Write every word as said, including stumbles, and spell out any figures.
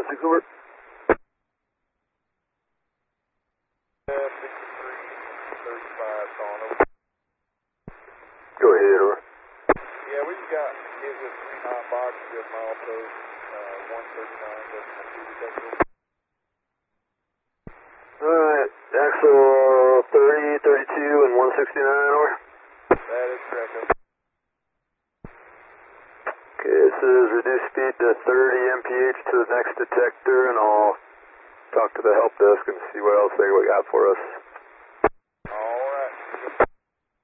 six over. sixty-three thirty-five calling over. Go ahead, over. Yeah, we've got is a three hot box with milepost uh, one thirty-nine decimal two detectable. Alright, axle thirty, thirty-two, and one sixty-nine, over. That is correct, over. Okay, this is reduce speed to thirty M P H to the next detector, and I'll talk to the help desk and see what else they got for us.